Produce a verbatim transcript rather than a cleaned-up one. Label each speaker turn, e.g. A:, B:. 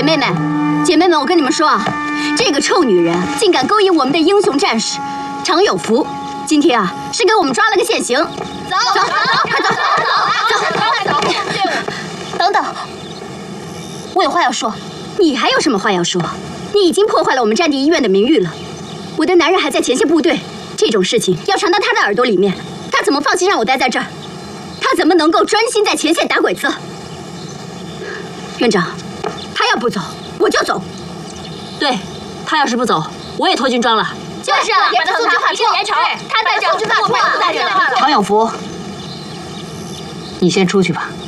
A: 妹们，姐妹们，我跟你们说啊，这个臭女人竟敢勾引我们的英雄战士常有福，今天啊是给我们抓了个现行。走走走，快走走走走！等等，我有话要说。你还有什么话要说？你已经破坏了我们战地医院的名誉了。我的男人还在前线部队，这种事情要传到他的耳朵里面，他怎么放心让我待在这儿？他怎么能够专心在前线打鬼子？院长，他要不走，我就走。对，他要是不走，我也脱军装了。就是啊，把他送去化出，严惩。他在这，我们不打人了。
B: 常有福，你先出去吧。